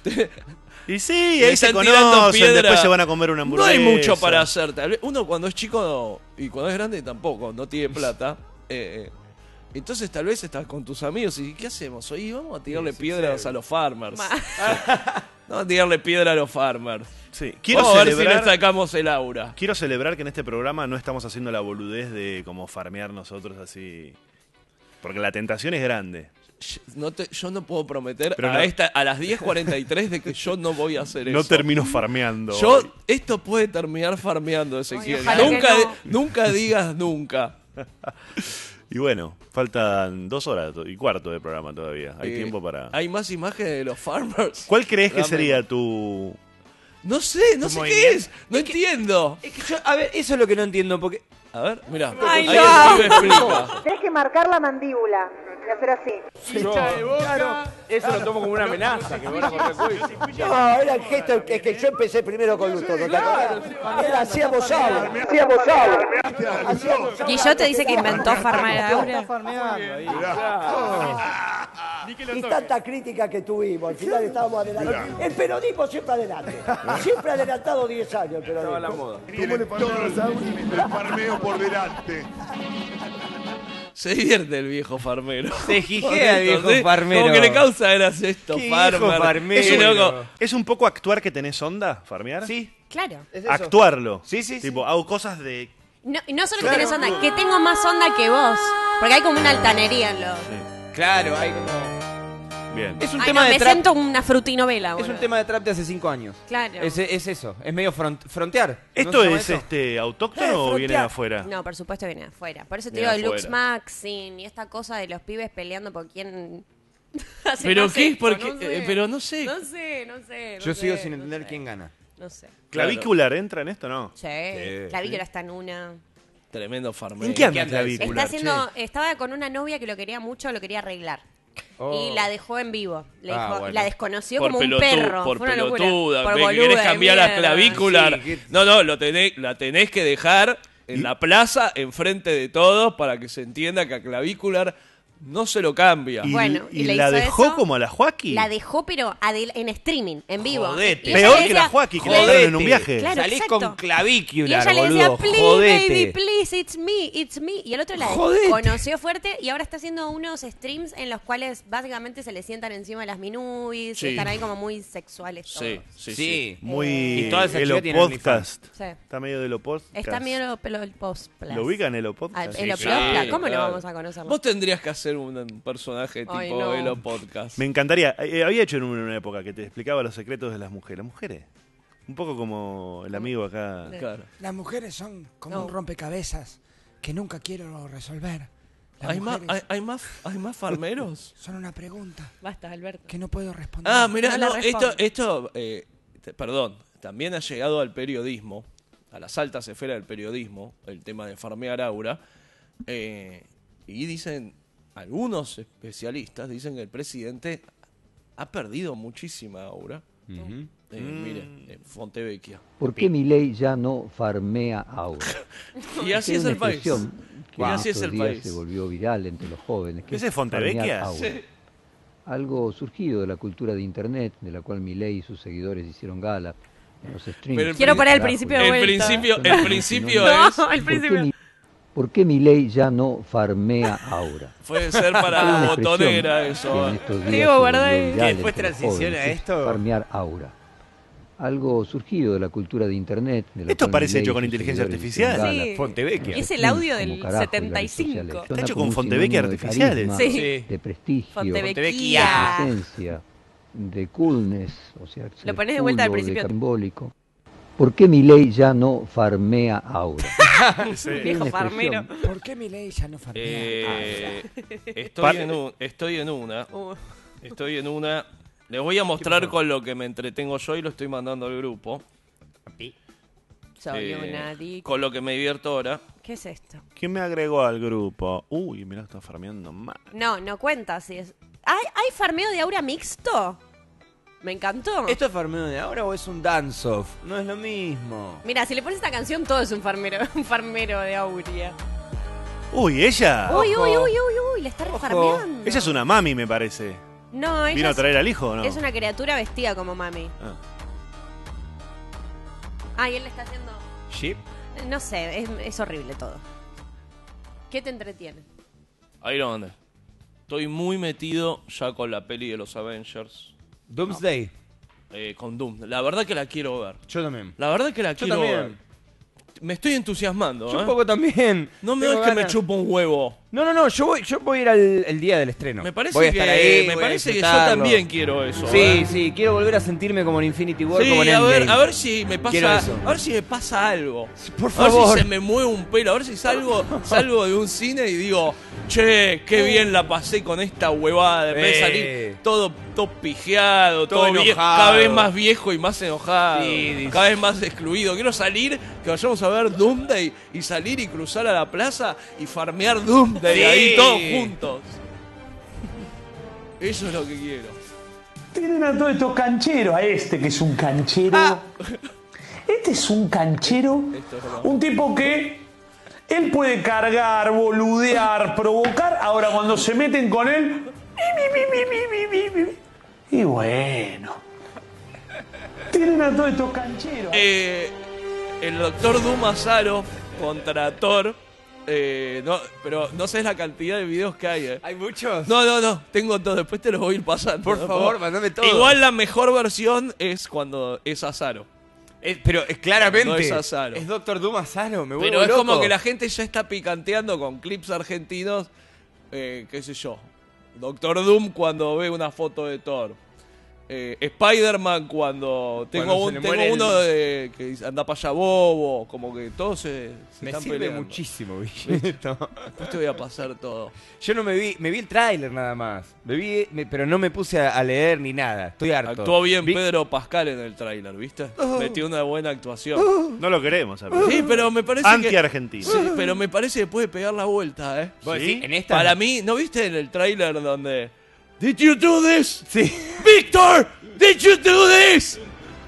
[SPEAKER 4] Y sí,
[SPEAKER 1] le
[SPEAKER 4] ahí se
[SPEAKER 1] están tirando
[SPEAKER 4] conocen,
[SPEAKER 1] piedra.
[SPEAKER 4] después se van a comer una
[SPEAKER 1] No
[SPEAKER 4] hamburguesa.
[SPEAKER 1] hay mucho para hacer. Tal vez uno cuando es chico y cuando es grande tampoco, no tiene plata. eh, eh, entonces tal vez estás con tus amigos y ¿qué hacemos? Oye, vamos a tirarle piedras a los farmers. Vamos a tirarle piedra a los farmers.
[SPEAKER 4] Sí. Quiero
[SPEAKER 1] Vamos a ver si
[SPEAKER 4] celebrar,
[SPEAKER 1] le sacamos el aura.
[SPEAKER 4] quiero celebrar que en este programa no estamos haciendo la boludez de como farmear nosotros así. Porque la tentación es grande.
[SPEAKER 1] No te- yo no puedo prometer
[SPEAKER 4] Pero
[SPEAKER 1] a,
[SPEAKER 4] no-
[SPEAKER 1] esta, a las diez cuarenta y tres de que yo no voy a hacer
[SPEAKER 4] No
[SPEAKER 1] eso.
[SPEAKER 4] termino farmeando.
[SPEAKER 1] Yo,
[SPEAKER 4] hoy.
[SPEAKER 1] esto puede terminar farmeando, Ezequiel.
[SPEAKER 3] ojalá que
[SPEAKER 1] Nunca,
[SPEAKER 3] no.
[SPEAKER 1] nunca digas nunca.
[SPEAKER 4] Y bueno, faltan dos horas to- y cuarto de programa todavía. Hay
[SPEAKER 1] Eh,
[SPEAKER 4] tiempo para...
[SPEAKER 1] Hay más imágenes de los farmers.
[SPEAKER 4] ¿Cuál crees que
[SPEAKER 1] Dame.
[SPEAKER 4] sería tu...
[SPEAKER 1] No sé, no
[SPEAKER 2] Tu
[SPEAKER 1] sé qué
[SPEAKER 2] movimiento.
[SPEAKER 1] es. No entiendo.
[SPEAKER 2] Es que yo, a ver, eso es lo que no entiendo, porque...
[SPEAKER 1] A ver, mira.
[SPEAKER 3] Ay,
[SPEAKER 1] Ahí
[SPEAKER 3] no.
[SPEAKER 1] el pibe explica.
[SPEAKER 8] Tenés que marcar la mandíbula y hacer así.
[SPEAKER 2] Eso lo tomo como una amenaza, que van a correr juicio.
[SPEAKER 10] No, era el gesto, es que yo empecé primero con Luto, ¿no te acordás? Era hacíamos aula, hacíamos aula, hacíamos aula.
[SPEAKER 3] Guillote dice que inventó farmear a Aura.
[SPEAKER 10] Y tanta crítica que tuvimos, al final estábamos adelantados. El peronismo siempre adelante, siempre adelantado diez años el peronismo.
[SPEAKER 2] Estaba la moda.
[SPEAKER 11] Tiene todo el farmeo por delante.
[SPEAKER 1] Se divierte el viejo farmero.
[SPEAKER 2] Se jijea el viejo
[SPEAKER 1] ¿sí?
[SPEAKER 2] farmero.
[SPEAKER 1] Como que le causa gracia esto,
[SPEAKER 2] Qué
[SPEAKER 1] farmer.
[SPEAKER 2] viejo farmero.
[SPEAKER 1] Es un loco.
[SPEAKER 4] ¿Es un poco actuar que tenés onda, farmear?
[SPEAKER 2] Sí.
[SPEAKER 3] Claro.
[SPEAKER 2] Es eso.
[SPEAKER 4] Actuarlo.
[SPEAKER 2] Sí, sí,
[SPEAKER 4] Tipo, hago cosas de...
[SPEAKER 3] No, y no solo
[SPEAKER 4] Claro.
[SPEAKER 3] que tenés onda, que tengo más onda que vos. Porque hay como una altanería en los...
[SPEAKER 2] Claro, hay como...
[SPEAKER 4] Bien.
[SPEAKER 2] Es un
[SPEAKER 3] Ay,
[SPEAKER 2] tema
[SPEAKER 3] no,
[SPEAKER 2] de
[SPEAKER 3] me
[SPEAKER 2] trap.
[SPEAKER 3] siento una frutinovela,
[SPEAKER 2] Es
[SPEAKER 3] boludo.
[SPEAKER 2] un tema de trap de hace cinco años.
[SPEAKER 3] Claro.
[SPEAKER 2] Es, es eso, es medio front- frontear.
[SPEAKER 4] ¿Esto
[SPEAKER 2] ¿No se llama
[SPEAKER 4] es
[SPEAKER 2] eso?
[SPEAKER 4] este autóctono
[SPEAKER 2] Eh,
[SPEAKER 4] o viene de
[SPEAKER 2] frontear.
[SPEAKER 4] afuera?
[SPEAKER 3] No, por supuesto viene de afuera. Por eso te
[SPEAKER 1] Viene
[SPEAKER 3] digo,
[SPEAKER 1] de
[SPEAKER 3] Lux
[SPEAKER 1] afuera.
[SPEAKER 3] Maxin y esta cosa de los pibes peleando por quién hace
[SPEAKER 1] ¿Pero
[SPEAKER 3] más
[SPEAKER 1] qué?
[SPEAKER 3] sexo,
[SPEAKER 1] Porque,
[SPEAKER 3] no sé.
[SPEAKER 1] eh, pero no sé.
[SPEAKER 3] No sé, no sé. no
[SPEAKER 2] Yo sigo
[SPEAKER 3] sé,
[SPEAKER 2] sin
[SPEAKER 3] no
[SPEAKER 2] entender
[SPEAKER 3] sé.
[SPEAKER 2] quién gana.
[SPEAKER 3] No sé.
[SPEAKER 4] ¿Clavícular entra en esto no?
[SPEAKER 3] Sí,
[SPEAKER 2] Sí.
[SPEAKER 3] Clavícula está en una.
[SPEAKER 1] Tremendo farmero.
[SPEAKER 4] ¿En qué anda
[SPEAKER 2] anda
[SPEAKER 3] Está
[SPEAKER 4] clavícular?
[SPEAKER 3] haciendo, estaba con una novia que lo quería mucho, lo quería arreglar.
[SPEAKER 2] Oh.
[SPEAKER 3] Y la dejó en vivo. Le
[SPEAKER 2] Ah,
[SPEAKER 3] dijo-
[SPEAKER 2] bueno.
[SPEAKER 3] La desconoció
[SPEAKER 1] Por
[SPEAKER 3] como un
[SPEAKER 1] pelotu-
[SPEAKER 3] perro.
[SPEAKER 1] Por
[SPEAKER 3] Fue una locura.
[SPEAKER 1] pelotuda.
[SPEAKER 3] Por
[SPEAKER 1] Ve que
[SPEAKER 3] boluda
[SPEAKER 1] querés
[SPEAKER 3] de
[SPEAKER 1] cambiar la
[SPEAKER 3] mierda.
[SPEAKER 1] clavícular.
[SPEAKER 2] Sí, que-
[SPEAKER 1] No, no, lo tenés, la tenés que dejar en la plaza, enfrente de todos, para que se entienda que a clavícular no se lo cambia.
[SPEAKER 4] ¿Y,
[SPEAKER 3] Bueno,
[SPEAKER 4] y
[SPEAKER 3] y le
[SPEAKER 4] la
[SPEAKER 3] hizo
[SPEAKER 4] dejó
[SPEAKER 3] eso.
[SPEAKER 4] como a la Joaquín?
[SPEAKER 3] La dejó, pero adel- en streaming, en vivo.
[SPEAKER 2] Jodete.
[SPEAKER 3] Y ella
[SPEAKER 4] Peor
[SPEAKER 3] le
[SPEAKER 4] que la
[SPEAKER 3] decía-
[SPEAKER 4] Joaquín, que la
[SPEAKER 2] Jodete.
[SPEAKER 4] dejaron en un viaje.
[SPEAKER 3] Claro,
[SPEAKER 2] Salís
[SPEAKER 3] exacto.
[SPEAKER 2] con
[SPEAKER 3] Y
[SPEAKER 2] clavícular,
[SPEAKER 3] ella le
[SPEAKER 2] boludo.
[SPEAKER 3] decía, please,
[SPEAKER 2] Jodete.
[SPEAKER 3] baby, please, it's me, it's me. Y el otro la
[SPEAKER 2] Jodete.
[SPEAKER 3] conoció fuerte y ahora está haciendo unos streams en los cuales básicamente se le sientan encima de las minubis
[SPEAKER 1] Sí.
[SPEAKER 3] y están ahí como muy sexuales todos.
[SPEAKER 1] Sí, sí, sí.
[SPEAKER 2] Sí.
[SPEAKER 4] Muy
[SPEAKER 2] Y toda esa
[SPEAKER 4] Elo
[SPEAKER 2] chica tiene
[SPEAKER 4] Podcast.
[SPEAKER 3] Sí.
[SPEAKER 4] Está medio de Elo Podcast.
[SPEAKER 3] Está medio pelo el post
[SPEAKER 4] ¿Lo ubican Elo Podcast?
[SPEAKER 3] Elo
[SPEAKER 1] Sí,
[SPEAKER 3] Podcast, ¿cómo
[SPEAKER 1] claro.
[SPEAKER 3] no vamos a conocerlo?
[SPEAKER 1] Vos tendrías que hacer un, un personaje tipo
[SPEAKER 3] Ay, no.
[SPEAKER 1] Elo Podcast.
[SPEAKER 4] Me encantaría. Eh, había hecho en una, en una época que te explicaba los secretos de las mujeres. Las mujeres. Un poco como el amigo acá.
[SPEAKER 1] Claro.
[SPEAKER 11] Las mujeres son como
[SPEAKER 3] No.
[SPEAKER 11] un rompecabezas que nunca quiero resolver. Las
[SPEAKER 1] ¿Hay más,
[SPEAKER 11] mujeres
[SPEAKER 1] hay, hay más, ¿Hay más farmeros?
[SPEAKER 11] son una pregunta
[SPEAKER 3] Basta, Alberto.
[SPEAKER 11] que no puedo responder.
[SPEAKER 1] Ah, mirá,
[SPEAKER 3] No la
[SPEAKER 1] no, esto,
[SPEAKER 3] respondo.
[SPEAKER 1] esto eh, te- perdón, también ha llegado al periodismo, a las altas esferas del periodismo, el tema de farmear aura, eh, y dicen, algunos especialistas dicen que el presidente ha perdido muchísima aura.
[SPEAKER 2] Ujú.
[SPEAKER 1] Eh, Mire, eh, Fontevecchia.
[SPEAKER 12] ¿Por qué Milei ya no farmea aura?
[SPEAKER 1] Y así
[SPEAKER 12] Es
[SPEAKER 1] es
[SPEAKER 12] una
[SPEAKER 1] el país.
[SPEAKER 12] expresión que
[SPEAKER 1] Y
[SPEAKER 12] en
[SPEAKER 1] así es
[SPEAKER 12] estos
[SPEAKER 1] el
[SPEAKER 12] días
[SPEAKER 1] país.
[SPEAKER 12] se volvió viral entre los jóvenes. que
[SPEAKER 4] ¿Ese es Fontevecchia?
[SPEAKER 12] farmear aura.
[SPEAKER 1] Sí.
[SPEAKER 12] Algo surgido de la cultura de internet, de la cual Milei y sus seguidores hicieron gala en los streams.
[SPEAKER 1] Pero el
[SPEAKER 3] Quiero poner el
[SPEAKER 12] Carajo,
[SPEAKER 3] principio de
[SPEAKER 1] El
[SPEAKER 3] vuelta.
[SPEAKER 1] principio,
[SPEAKER 12] Son
[SPEAKER 1] el
[SPEAKER 12] años,
[SPEAKER 1] principio
[SPEAKER 12] ¿no?
[SPEAKER 1] es,
[SPEAKER 3] No, el
[SPEAKER 12] ¿Por qué,
[SPEAKER 3] principio.
[SPEAKER 12] Mi- ¿Por qué Milei ya no farmea aura?
[SPEAKER 1] puede ser
[SPEAKER 12] Es una
[SPEAKER 1] para
[SPEAKER 12] expresión
[SPEAKER 1] botonera
[SPEAKER 12] que
[SPEAKER 1] eso.
[SPEAKER 12] en estos días
[SPEAKER 3] Diego,
[SPEAKER 12] se
[SPEAKER 3] guarda
[SPEAKER 12] volvió
[SPEAKER 3] ahí.
[SPEAKER 12] viral
[SPEAKER 2] ¿Que después
[SPEAKER 12] entre los
[SPEAKER 2] transiciona
[SPEAKER 12] jóvenes, es
[SPEAKER 2] esto?
[SPEAKER 12] farmear aura. Algo surgido de la cultura de internet. de la
[SPEAKER 4] Esto
[SPEAKER 12] cual
[SPEAKER 4] parece
[SPEAKER 12] Milei
[SPEAKER 4] hecho
[SPEAKER 12] y
[SPEAKER 4] con
[SPEAKER 12] sus
[SPEAKER 4] inteligencia
[SPEAKER 12] seguidores
[SPEAKER 4] artificial.
[SPEAKER 12] hicieron gala
[SPEAKER 3] Sí.
[SPEAKER 2] Fontevecchia.
[SPEAKER 3] Es el
[SPEAKER 12] streams
[SPEAKER 3] audio
[SPEAKER 12] como
[SPEAKER 3] del
[SPEAKER 12] carajo y
[SPEAKER 3] setenta y
[SPEAKER 12] redes sociales.
[SPEAKER 3] cinco.
[SPEAKER 12] Suena
[SPEAKER 4] Está hecho
[SPEAKER 12] como
[SPEAKER 4] con
[SPEAKER 12] un
[SPEAKER 4] Fontevecchia
[SPEAKER 12] sinónimo de
[SPEAKER 4] artificiales.
[SPEAKER 12] carisma,
[SPEAKER 3] Sí.
[SPEAKER 12] de prestigio,
[SPEAKER 3] Fontevecchia.
[SPEAKER 12] de presencia, de coolness, o sea,
[SPEAKER 3] Lo
[SPEAKER 12] ser
[SPEAKER 3] ponés de vuelta al
[SPEAKER 12] cool o
[SPEAKER 3] principio.
[SPEAKER 12] de simbólico. ¿Por qué Milei ya no farmea aura?
[SPEAKER 1] Sí.
[SPEAKER 12] Es
[SPEAKER 3] Viejo
[SPEAKER 12] una
[SPEAKER 3] farmero.
[SPEAKER 12] expresión
[SPEAKER 11] ¿Por qué Milei ya no farmea?
[SPEAKER 1] Eh, estoy,
[SPEAKER 4] Par-
[SPEAKER 1] en un- estoy en una.
[SPEAKER 3] Uh,
[SPEAKER 1] Estoy en una. Les voy a mostrar con lo que me entretengo yo y lo estoy mandando al grupo.
[SPEAKER 3] soy
[SPEAKER 1] Eh,
[SPEAKER 3] una dick.
[SPEAKER 1] con lo que me divierto ahora.
[SPEAKER 3] ¿Qué es esto?
[SPEAKER 4] ¿Quién me agregó al grupo? Uy, mirá, está farmeando mal.
[SPEAKER 3] No, no cuenta si es. ¿Hay, ¿Hay farmeo de aura mixto? Me encantó.
[SPEAKER 2] ¿Esto es farmeo de ahora o es un dance-off? No es lo mismo.
[SPEAKER 3] Mira, si le pones esta canción, todo es un farmero, un farmero de auria.
[SPEAKER 4] Uy, ella.
[SPEAKER 3] Uy,
[SPEAKER 2] Ojo.
[SPEAKER 3] uy, uy, uy, uy, le está
[SPEAKER 2] Ojo.
[SPEAKER 3] refarmeando.
[SPEAKER 4] Ella es una mami, me parece.
[SPEAKER 3] No, ella
[SPEAKER 4] ¿Vino a
[SPEAKER 3] es-
[SPEAKER 4] traer al hijo o no?
[SPEAKER 3] es una criatura vestida como mami.
[SPEAKER 4] Ah.
[SPEAKER 3] Ah, y él le está haciendo.
[SPEAKER 2] ¿Ship?
[SPEAKER 3] No sé, es, es horrible todo. ¿Qué te entretiene?
[SPEAKER 1] Iron Man. Estoy muy metido ya con la peli de los Avengers.
[SPEAKER 2] Doomsday.
[SPEAKER 1] eh, con Doom. La verdad que la quiero ver.
[SPEAKER 2] Yo también.
[SPEAKER 1] La verdad que la
[SPEAKER 2] Yo
[SPEAKER 1] quiero
[SPEAKER 2] también.
[SPEAKER 1] ver. Me estoy entusiasmando,
[SPEAKER 2] Yo
[SPEAKER 1] ¿eh?
[SPEAKER 2] un poco también.
[SPEAKER 1] No me
[SPEAKER 2] Tengo
[SPEAKER 1] das que me
[SPEAKER 2] ganas.
[SPEAKER 1] chupo un huevo.
[SPEAKER 2] No, no, no, yo voy, yo voy a ir al el día del estreno.
[SPEAKER 1] Me parece
[SPEAKER 2] Voy a
[SPEAKER 1] que,
[SPEAKER 2] estar ahí,
[SPEAKER 1] me
[SPEAKER 2] voy a
[SPEAKER 1] parece que yo
[SPEAKER 2] disfrutarlo.
[SPEAKER 1] también quiero eso.
[SPEAKER 2] Sí,
[SPEAKER 1] ¿eh?
[SPEAKER 2] sí, quiero volver a sentirme como en Infinity War,
[SPEAKER 1] Sí,
[SPEAKER 2] como en
[SPEAKER 1] a ver,
[SPEAKER 2] Endgame.
[SPEAKER 1] a ver si me
[SPEAKER 2] Quiero
[SPEAKER 1] pasa,
[SPEAKER 2] eso.
[SPEAKER 1] a ver si me pasa algo.
[SPEAKER 2] Por
[SPEAKER 1] A ver
[SPEAKER 2] favor.
[SPEAKER 1] si se me mueve un pelo, a ver si salgo, salgo de un cine y digo, che, qué bien la pasé con esta huevada. En vez de
[SPEAKER 2] Eh.
[SPEAKER 1] salir todo, todo pijeado, todo,
[SPEAKER 2] Todo
[SPEAKER 1] vie-
[SPEAKER 2] enojado.
[SPEAKER 1] cada vez más viejo y más enojado,
[SPEAKER 2] Sí, dice-
[SPEAKER 1] cada vez más excluido. Quiero salir, que vayamos a ver Doomsday y salir y cruzar a la plaza y farmear Doomsday
[SPEAKER 2] Sí.
[SPEAKER 1] ahí todos juntos. Eso es lo que quiero.
[SPEAKER 13] Tienen a todos estos cancheros, a este que es un canchero.
[SPEAKER 1] Ah.
[SPEAKER 13] Este es un canchero,
[SPEAKER 1] Esto es verdad.
[SPEAKER 13] un tipo que él puede cargar, boludear, provocar. Ahora cuando se meten con él, mi, mi, mi, mi, mi, mi, mi. Y bueno, tienen a todos estos cancheros.
[SPEAKER 1] Eh, el doctor Doom Azaro contra Thor Eh, no, pero no sabes la cantidad de videos que hay. Eh.
[SPEAKER 2] ¿Hay muchos?
[SPEAKER 1] No, no, no. Tengo todo. Después te los voy a ir pasando.
[SPEAKER 2] Por
[SPEAKER 1] ¿no?
[SPEAKER 2] favor, mandame todo.
[SPEAKER 1] Igual la mejor versión es cuando es Azaro.
[SPEAKER 2] Es, pero es claramente.
[SPEAKER 1] No es Azaro.
[SPEAKER 2] Es Doctor Doom Azaro, me vuelvo
[SPEAKER 1] Pero es
[SPEAKER 2] loco.
[SPEAKER 1] como que la gente ya está picanteando con clips argentinos. Eh, qué sé yo. Doctor Doom cuando ve una foto de Thor. Eh, Spider-Man cuando tengo,
[SPEAKER 2] Cuando se
[SPEAKER 1] un,
[SPEAKER 2] le
[SPEAKER 1] tengo
[SPEAKER 2] muere
[SPEAKER 1] uno
[SPEAKER 2] el-
[SPEAKER 1] de, que dice, anda para allá bobo, como que todos se, se
[SPEAKER 2] Me
[SPEAKER 1] están
[SPEAKER 2] sirve
[SPEAKER 1] peleando.
[SPEAKER 2] muchísimo,
[SPEAKER 1] ¿Viste?
[SPEAKER 2] Villeto.
[SPEAKER 1] Después te voy a pasar todo.
[SPEAKER 2] Yo no me vi, me vi el tráiler nada más. Me vi, me- pero no me puse a, a leer ni nada. Estoy harto.
[SPEAKER 1] Actuó bien
[SPEAKER 2] Vi-
[SPEAKER 1] Pedro Pascal en el tráiler, ¿viste?
[SPEAKER 2] Oh.
[SPEAKER 1] Metió una buena actuación.
[SPEAKER 4] No lo queremos, amigo.
[SPEAKER 1] Sí, pero me parece que...
[SPEAKER 4] Anti-argentino.
[SPEAKER 1] Sí, pero me parece que puede pegar la vuelta, ¿eh?
[SPEAKER 2] ¿Vos
[SPEAKER 4] ¿Sí?
[SPEAKER 2] decís, en esta?
[SPEAKER 1] Para mí, ¿no viste en el tráiler donde... Did you do this?
[SPEAKER 2] Sí.
[SPEAKER 1] Victor, did you do this?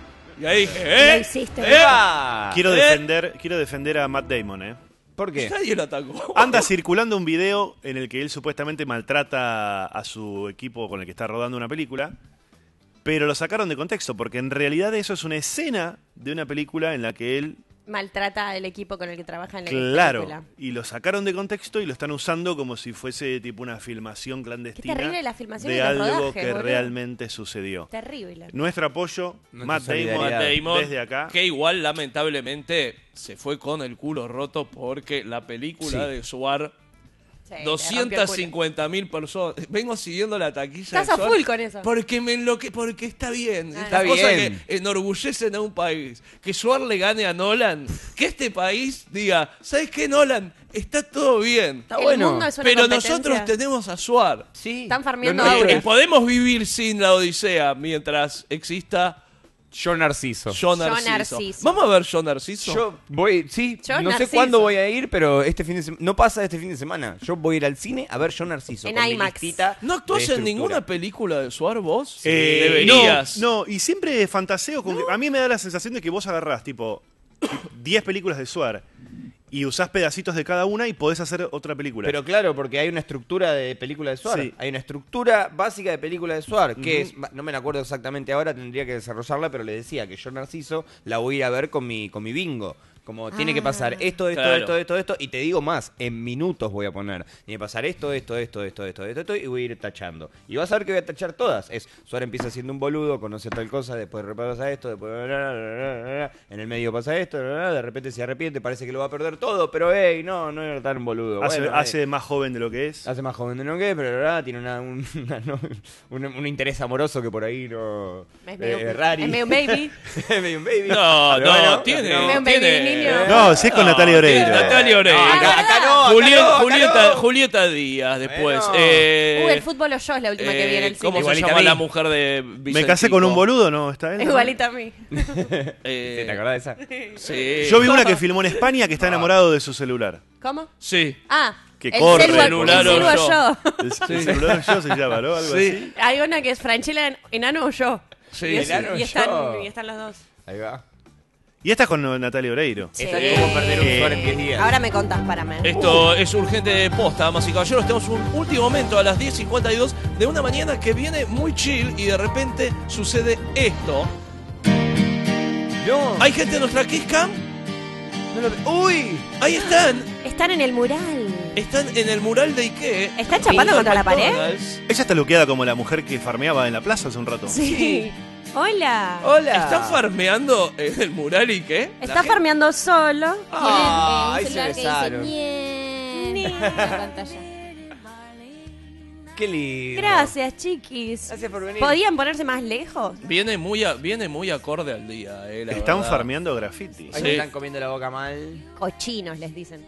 [SPEAKER 1] Y ahí dije, ¿eh?
[SPEAKER 3] Lo hiciste.
[SPEAKER 1] ¿Eh?
[SPEAKER 2] Ah.
[SPEAKER 4] Quiero
[SPEAKER 1] ¿Eh?
[SPEAKER 4] defender, quiero defender a Matt Damon, ¿eh?
[SPEAKER 2] ¿Por qué?
[SPEAKER 1] Nadie lo atacó.
[SPEAKER 4] Anda circulando un video en el que él supuestamente maltrata a su equipo con el que está rodando una película, pero lo sacaron de contexto, porque en realidad eso es una escena de una película en la que él,
[SPEAKER 3] Maltrata al equipo con el que trabaja en la
[SPEAKER 4] claro,
[SPEAKER 3] película.
[SPEAKER 4] y lo sacaron de contexto y lo están usando como si fuese tipo una filmación clandestina
[SPEAKER 3] Qué terrible la filmación
[SPEAKER 4] de
[SPEAKER 3] y los
[SPEAKER 4] algo
[SPEAKER 3] rodajes,
[SPEAKER 4] que
[SPEAKER 3] boludo.
[SPEAKER 4] realmente sucedió.
[SPEAKER 3] Terrible.
[SPEAKER 4] Nuestro apoyo,
[SPEAKER 2] Nuestra
[SPEAKER 4] Matt Damon,
[SPEAKER 2] solidaridad.
[SPEAKER 1] Matt Damon,
[SPEAKER 4] desde acá.
[SPEAKER 1] que igual lamentablemente se fue con el culo roto porque la película
[SPEAKER 2] Sí.
[SPEAKER 1] de Suar,
[SPEAKER 3] Sí, te rompió el culo.
[SPEAKER 1] doscientas cincuenta mil personas. Vengo siguiendo la taquilla
[SPEAKER 3] Estás
[SPEAKER 1] de
[SPEAKER 3] a
[SPEAKER 1] Suar
[SPEAKER 3] full con eso.
[SPEAKER 1] Porque me enloque, porque está bien.
[SPEAKER 3] Ah.
[SPEAKER 1] Estas
[SPEAKER 2] Está
[SPEAKER 1] cosas
[SPEAKER 2] bien.
[SPEAKER 1] que enorgullecen a un país. Que Suar le gane a Nolan. Que este país diga, ¿sabes qué, Nolan? Está todo bien.
[SPEAKER 2] Está
[SPEAKER 3] El
[SPEAKER 2] bueno.
[SPEAKER 3] mundo es una
[SPEAKER 1] Pero
[SPEAKER 3] competencia.
[SPEAKER 1] nosotros tenemos a Suar.
[SPEAKER 2] Sí.
[SPEAKER 3] Están farmeando
[SPEAKER 2] Lo nuestro
[SPEAKER 3] auras.
[SPEAKER 1] Eh,
[SPEAKER 2] es
[SPEAKER 1] podemos vivir sin la Odisea mientras exista
[SPEAKER 2] Yo Narciso.
[SPEAKER 1] Yo
[SPEAKER 3] Yo
[SPEAKER 1] Narciso.
[SPEAKER 3] Narciso.
[SPEAKER 1] Vamos a ver Yo Narciso.
[SPEAKER 2] Yo voy, sí,
[SPEAKER 3] Yo
[SPEAKER 2] no sé
[SPEAKER 3] Narciso.
[SPEAKER 2] cuándo voy a ir, pero este fin de semana, no pasa este fin de semana. Yo voy a ir al cine a ver Yo Narciso.
[SPEAKER 3] En
[SPEAKER 2] con mi
[SPEAKER 3] IMAX.
[SPEAKER 2] listita
[SPEAKER 1] ¿No
[SPEAKER 2] de
[SPEAKER 1] actúas en
[SPEAKER 2] estructura.
[SPEAKER 1] ninguna película de Suar vos?
[SPEAKER 4] Eh,
[SPEAKER 1] Deberías.
[SPEAKER 4] No, no, y siempre fantaseo con que- a mí me da la sensación de que vos agarrás tipo diez películas de Suar y usás pedacitos de cada una y podés hacer otra película.
[SPEAKER 2] Pero claro, porque hay una estructura de película de Suar.
[SPEAKER 4] Sí.
[SPEAKER 2] Hay una estructura básica de película de Suar, que
[SPEAKER 4] Ujú.
[SPEAKER 2] es, no me la acuerdo exactamente ahora, tendría que desarrollarla, pero le decía que Yo Narciso la voy a ir a ver con mi, con mi bingo. Como tiene que pasar esto, esto,
[SPEAKER 1] Claro.
[SPEAKER 2] esto, esto, esto, y te digo más, en minutos voy a poner. Tiene que pasar esto, esto, esto, esto, esto, esto, esto, y voy a ir tachando. Y vas a ver que voy a tachar todas. Es, Suar empieza siendo un boludo, conoce tal cosa, después pasa esto, después en el medio pasa esto, de repente se arrepiente, parece que lo va a perder todo, pero hey, no, no era tan boludo.
[SPEAKER 4] hace,
[SPEAKER 2] Bueno,
[SPEAKER 4] hace
[SPEAKER 2] eh,
[SPEAKER 4] más joven de lo que es.
[SPEAKER 2] hace más joven de lo que es, pero la verdad tiene una, un, una- no, un, un interés amoroso que por ahí no...
[SPEAKER 3] Es medio-
[SPEAKER 2] eh, rari.
[SPEAKER 3] es medio un baby.
[SPEAKER 2] Es medio un baby.
[SPEAKER 1] No,
[SPEAKER 2] Pero
[SPEAKER 1] no,
[SPEAKER 2] bueno,
[SPEAKER 1] tiene.
[SPEAKER 2] no.
[SPEAKER 3] Es un baby
[SPEAKER 1] tiene-
[SPEAKER 3] niño.
[SPEAKER 4] No, si es con Natalia Oreiro.
[SPEAKER 1] tiene Natalia Oreiro.
[SPEAKER 2] No, acá, acá no, acá
[SPEAKER 1] Juliet-
[SPEAKER 2] no, acá
[SPEAKER 1] Julieta,
[SPEAKER 2] no.
[SPEAKER 1] Julieta Díaz después.
[SPEAKER 2] Bueno.
[SPEAKER 1] Eh,
[SPEAKER 3] Uh, el fútbol o yo es la última que vi en el
[SPEAKER 1] eh, ¿Cómo
[SPEAKER 3] cine.
[SPEAKER 1] se
[SPEAKER 2] Igualita
[SPEAKER 1] llama
[SPEAKER 2] a mí.
[SPEAKER 1] la mujer de Vicentico?
[SPEAKER 4] Me casé con un boludo, ¿no? ¿Está él?
[SPEAKER 3] Igualita a mí.
[SPEAKER 1] Eh,
[SPEAKER 2] ¿Sí, ¿Te acordás de esa?
[SPEAKER 1] Sí.
[SPEAKER 4] Yo vi una que filmó en España que está enamorado de su celular.
[SPEAKER 3] ¿Cómo?
[SPEAKER 1] Sí.
[SPEAKER 3] Ah,
[SPEAKER 4] Que
[SPEAKER 3] el
[SPEAKER 4] corre.
[SPEAKER 3] celu, el
[SPEAKER 1] Celular o
[SPEAKER 3] celu o
[SPEAKER 1] yo.
[SPEAKER 3] yo.
[SPEAKER 4] El, el celular yo se llama, ¿no? Algo
[SPEAKER 1] Sí.
[SPEAKER 4] así.
[SPEAKER 3] Hay una que es Franchella enano o yo.
[SPEAKER 1] Sí,
[SPEAKER 3] y, es-
[SPEAKER 1] sí.
[SPEAKER 2] Enano
[SPEAKER 3] y
[SPEAKER 2] yo.
[SPEAKER 3] están, y están los dos.
[SPEAKER 2] Ahí va.
[SPEAKER 4] Y esta es con Natalia Oreiro.
[SPEAKER 3] Sí.
[SPEAKER 2] Esta es como perder un
[SPEAKER 4] Eh,
[SPEAKER 2] Suar en diez días.
[SPEAKER 3] Ahora me contás, párame.
[SPEAKER 1] Esto es urgente de posta, damas y caballeros. Tenemos un último momento a las diez cincuenta y dos de una mañana que viene muy chill y de repente sucede esto.
[SPEAKER 2] No.
[SPEAKER 1] ¿Hay gente en nuestra Kiss Cam?
[SPEAKER 2] No lo- ¡Uy!
[SPEAKER 1] Ahí están.
[SPEAKER 3] Están en el mural.
[SPEAKER 1] Están en el mural de Ike.
[SPEAKER 3] ¿Están chapando contra la pared?
[SPEAKER 1] McDonald's.
[SPEAKER 4] Ella está luqueada como la mujer que farmeaba en la plaza hace un rato.
[SPEAKER 3] Sí. Hola.
[SPEAKER 2] Hola.
[SPEAKER 1] ¿Están farmeando en el mural Ike?
[SPEAKER 3] Está farmeando solo.
[SPEAKER 2] Ah, ahí
[SPEAKER 7] Tienen,
[SPEAKER 2] se
[SPEAKER 7] eh, un celular
[SPEAKER 2] besaron.
[SPEAKER 7] que dice "Ñe" en la pantalla.
[SPEAKER 2] Qué lindo.
[SPEAKER 3] Gracias, chiquis.
[SPEAKER 2] Gracias por venir.
[SPEAKER 3] ¿Podían ponerse más lejos?
[SPEAKER 1] Viene muy, a- viene muy acorde al día, eh, la
[SPEAKER 4] Están
[SPEAKER 1] verdad.
[SPEAKER 4] farmeando graffiti.
[SPEAKER 2] Ahí
[SPEAKER 1] Sí.
[SPEAKER 2] me están comiendo la boca mal.
[SPEAKER 3] Cochinos, les dicen.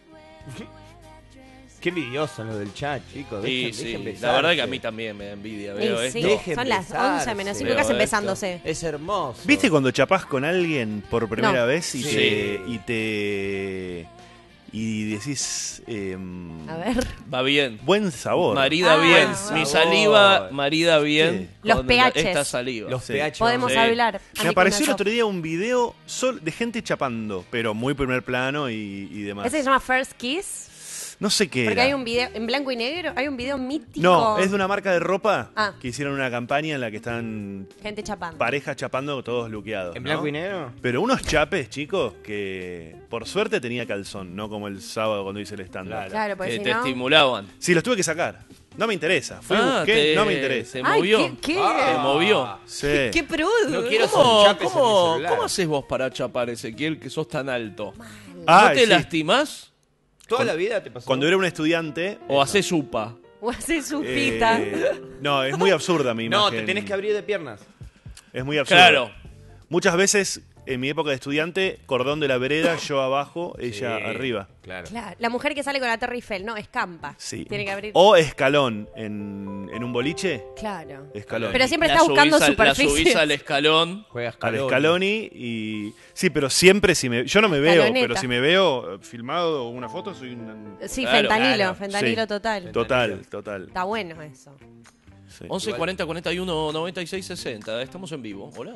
[SPEAKER 2] Qué envidiosos los del chat, chicos.
[SPEAKER 1] Sí,
[SPEAKER 2] Dejen,
[SPEAKER 1] sí.
[SPEAKER 2] dejen
[SPEAKER 1] La
[SPEAKER 2] besarse.
[SPEAKER 1] verdad que a mí también me da envidia. Veo
[SPEAKER 3] Sí,
[SPEAKER 1] esto.
[SPEAKER 3] sí.
[SPEAKER 2] Dejen
[SPEAKER 3] Son las
[SPEAKER 2] besarse.
[SPEAKER 3] once menos cinco,
[SPEAKER 1] Veo
[SPEAKER 3] casi
[SPEAKER 1] esto.
[SPEAKER 3] besándose.
[SPEAKER 2] Es hermoso.
[SPEAKER 4] ¿Viste cuando chapás con alguien por primera
[SPEAKER 3] No.
[SPEAKER 4] vez y
[SPEAKER 2] Sí.
[SPEAKER 4] te. y te. y decís. em,
[SPEAKER 3] A ver.
[SPEAKER 1] Va bien.
[SPEAKER 4] buen sabor.
[SPEAKER 1] Marida
[SPEAKER 3] Ah,
[SPEAKER 1] bien.
[SPEAKER 3] buen
[SPEAKER 1] Mi
[SPEAKER 2] sabor.
[SPEAKER 1] saliva marida bien.
[SPEAKER 3] Sí. Los
[SPEAKER 1] con la-
[SPEAKER 3] pHs.
[SPEAKER 1] Esta saliva.
[SPEAKER 2] Los
[SPEAKER 4] Sí.
[SPEAKER 2] pH.
[SPEAKER 3] Podemos
[SPEAKER 1] Sí.
[SPEAKER 3] hablar.
[SPEAKER 4] Me apareció el otro día un video sol- de gente chapando, pero muy primer plano y, y demás.
[SPEAKER 3] ¿Ese se llama First Kiss?
[SPEAKER 4] No sé qué
[SPEAKER 3] Porque
[SPEAKER 4] era.
[SPEAKER 3] hay un video en blanco y negro, hay un video mítico.
[SPEAKER 4] No, es de una marca de ropa
[SPEAKER 3] Ah.
[SPEAKER 4] que hicieron una campaña en la que están
[SPEAKER 3] Gente chapando.
[SPEAKER 4] parejas chapando todos luqueados.
[SPEAKER 2] ¿En
[SPEAKER 4] ¿no?
[SPEAKER 2] blanco y negro?
[SPEAKER 4] Pero unos chapes, chicos, que por suerte tenía calzón, no como el sábado cuando hice el stand-up.
[SPEAKER 3] Claro, porque
[SPEAKER 1] Que
[SPEAKER 3] si
[SPEAKER 1] te
[SPEAKER 3] no...
[SPEAKER 1] estimulaban.
[SPEAKER 4] Sí, los tuve que sacar. No me interesa. Fui,
[SPEAKER 1] Ah,
[SPEAKER 4] busqué,
[SPEAKER 1] te-
[SPEAKER 4] no me interesa.
[SPEAKER 1] Te
[SPEAKER 3] Ay,
[SPEAKER 1] movió.
[SPEAKER 3] ¿qué- qué?
[SPEAKER 1] Te movió.
[SPEAKER 4] Sí.
[SPEAKER 3] ¡Qué prudo!
[SPEAKER 2] No quiero
[SPEAKER 1] ¿Cómo,
[SPEAKER 2] son chapes en mi
[SPEAKER 1] cómo,
[SPEAKER 2] celular.
[SPEAKER 1] ¿Cómo haces vos para chapar, Ezequiel, que sos tan alto?
[SPEAKER 4] Ah,
[SPEAKER 1] ¿No te
[SPEAKER 4] sí.
[SPEAKER 1] lastimás?
[SPEAKER 2] ¿Toda la vida te pasó?
[SPEAKER 4] Cuando era un estudiante...
[SPEAKER 1] ¿O haces upa?
[SPEAKER 3] O hace su pita.
[SPEAKER 4] eh, no, es muy absurda mi
[SPEAKER 2] No,
[SPEAKER 4] imagen.
[SPEAKER 2] te tenés que abrir de piernas.
[SPEAKER 4] Es muy absurda.
[SPEAKER 1] Claro.
[SPEAKER 4] Muchas veces, en mi época de estudiante, cordón de la vereda, yo abajo, ella
[SPEAKER 2] Sí,
[SPEAKER 4] arriba.
[SPEAKER 2] Claro.
[SPEAKER 3] Claro. La mujer que sale con la Torre Eiffel, no, escampa.
[SPEAKER 4] Sí.
[SPEAKER 3] Tiene que abrir.
[SPEAKER 4] O escalón en, en un boliche.
[SPEAKER 3] Claro.
[SPEAKER 4] Escalón.
[SPEAKER 3] Pero siempre
[SPEAKER 1] La
[SPEAKER 3] está buscando
[SPEAKER 1] subís al- La
[SPEAKER 3] superficies.
[SPEAKER 1] subís al escalón.
[SPEAKER 2] Juegas
[SPEAKER 4] Al Scaloni y... Sí, pero siempre si me... Yo no me veo,
[SPEAKER 3] Escaloneta.
[SPEAKER 4] pero si me veo eh, filmado o una foto, soy un...
[SPEAKER 3] Sí,
[SPEAKER 1] Claro,
[SPEAKER 3] fentanilo,
[SPEAKER 2] claro.
[SPEAKER 3] fentanilo
[SPEAKER 4] Sí.
[SPEAKER 3] total.
[SPEAKER 4] Total, total.
[SPEAKER 3] Está bueno eso.
[SPEAKER 4] Sí.
[SPEAKER 1] once cuarenta cuarenta y uno noventa y seis sesenta. Estamos en vivo. Hola.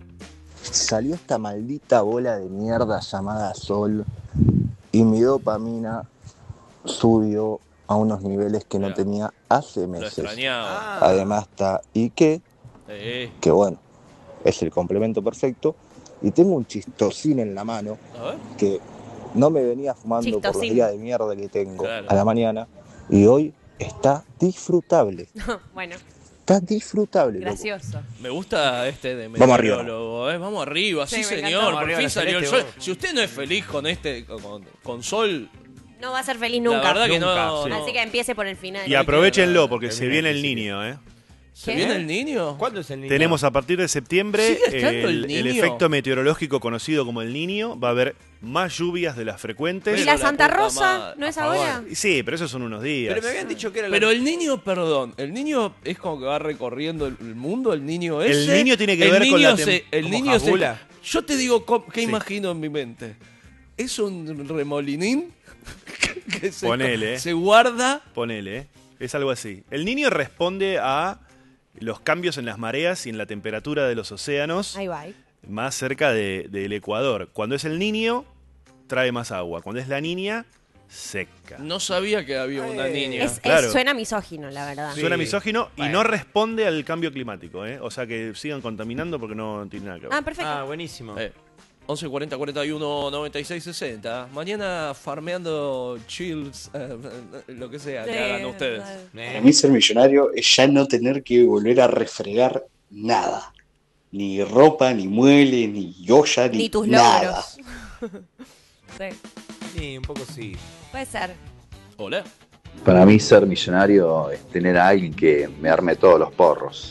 [SPEAKER 14] Salió esta maldita bola de mierda llamada Sol y mi dopamina subió a unos niveles que no
[SPEAKER 1] Mira.
[SPEAKER 14] tenía hace
[SPEAKER 1] Lo
[SPEAKER 14] meses.
[SPEAKER 1] extrañaba.
[SPEAKER 14] Además está Ike,
[SPEAKER 1] Eh,
[SPEAKER 14] que bueno, es el complemento perfecto. Y tengo un chistosín en la mano
[SPEAKER 1] a ver.
[SPEAKER 14] que no me venía fumando por los
[SPEAKER 3] Chistosín.
[SPEAKER 14] días de mierda que tengo
[SPEAKER 1] Claro.
[SPEAKER 14] a la mañana. Y hoy está disfrutable.
[SPEAKER 3] Bueno,
[SPEAKER 14] Está disfrutable, loco.
[SPEAKER 3] gracioso.
[SPEAKER 1] Me gusta este de
[SPEAKER 14] Vamos arriba.
[SPEAKER 1] meteorólogo, ¿eh? Vamos arriba, sí,
[SPEAKER 3] Sí, me
[SPEAKER 1] señor.
[SPEAKER 3] encantó.
[SPEAKER 1] Por
[SPEAKER 2] Vamos
[SPEAKER 1] fin
[SPEAKER 2] arriba,
[SPEAKER 1] salió el
[SPEAKER 2] Celeste,
[SPEAKER 1] sol.
[SPEAKER 2] vos.
[SPEAKER 1] Si usted no es feliz con este, con, con Sol,
[SPEAKER 3] No va a ser feliz nunca.
[SPEAKER 1] la verdad que
[SPEAKER 2] Nunca,
[SPEAKER 1] no,
[SPEAKER 2] sí.
[SPEAKER 1] no.
[SPEAKER 3] Así que empiece por el final.
[SPEAKER 4] Y aprovechenlo porque
[SPEAKER 2] Termina
[SPEAKER 4] se
[SPEAKER 2] el
[SPEAKER 4] viene el
[SPEAKER 2] principio.
[SPEAKER 4] niño, ¿eh?
[SPEAKER 1] ¿Se
[SPEAKER 3] ¿Qué?
[SPEAKER 1] viene el niño?
[SPEAKER 2] ¿Cuándo es el niño?
[SPEAKER 4] Tenemos a partir de septiembre
[SPEAKER 1] ¿Sigue estando el
[SPEAKER 4] el, el
[SPEAKER 1] niño?
[SPEAKER 4] efecto meteorológico conocido como el niño. Va a haber más lluvias de las frecuentes.
[SPEAKER 3] ¿Y
[SPEAKER 1] Pero
[SPEAKER 3] la
[SPEAKER 1] la
[SPEAKER 3] Santa
[SPEAKER 1] puta
[SPEAKER 3] Rosa?
[SPEAKER 1] madre.
[SPEAKER 3] ¿No es
[SPEAKER 2] A favor.
[SPEAKER 3] ahora?
[SPEAKER 4] Sí, pero esos son unos días.
[SPEAKER 2] Pero me habían dicho que era la-
[SPEAKER 1] Pero el niño, perdón, el niño es como que va recorriendo el el mundo, el niño
[SPEAKER 4] El
[SPEAKER 1] ese.
[SPEAKER 4] niño tiene que
[SPEAKER 1] el
[SPEAKER 4] ver con
[SPEAKER 1] niño
[SPEAKER 4] la tem-
[SPEAKER 1] se- El
[SPEAKER 2] como
[SPEAKER 1] niño se-
[SPEAKER 2] Jabula.
[SPEAKER 1] Yo te digo, co- ¿qué
[SPEAKER 4] Sí.
[SPEAKER 1] imagino en mi mente? Es un remolinín que se,
[SPEAKER 4] Ponele.
[SPEAKER 1] se guarda.
[SPEAKER 4] Ponele, ¿eh? Es algo así. El niño responde a los cambios en las mareas y en la temperatura de los océanos
[SPEAKER 3] Ahí va.
[SPEAKER 4] más cerca de- del Ecuador. Cuando es el niño, trae más agua. Cuando es la niña, seca.
[SPEAKER 1] No sabía que había una
[SPEAKER 2] Eh,
[SPEAKER 1] niña.
[SPEAKER 3] Es, es-
[SPEAKER 4] Claro.
[SPEAKER 3] suena misógino, la verdad.
[SPEAKER 2] Sí.
[SPEAKER 4] Suena misógino y
[SPEAKER 2] Bueno.
[SPEAKER 4] no responde al cambio climático, ¿eh? O sea que sigan contaminando porque no tiene nada que ver.
[SPEAKER 3] Ah, perfecto.
[SPEAKER 2] Ah, buenísimo.
[SPEAKER 1] Eh, once cuarenta cuarenta y uno noventa y seis sesenta. Mañana farmeando chills, eh, lo que sea que
[SPEAKER 3] Sí,
[SPEAKER 1] hagan ustedes.
[SPEAKER 15] Para mí ser millonario es ya no tener que volver a refregar nada. Ni ropa, ni mueble, ni olla, ni,
[SPEAKER 3] Ni tus
[SPEAKER 15] nada.
[SPEAKER 3] logros. Sí,
[SPEAKER 2] Sí, un poco sí.
[SPEAKER 3] puede ser.
[SPEAKER 1] Hola.
[SPEAKER 16] Para mí ser millonario es tener a alguien que me arme todos los porros.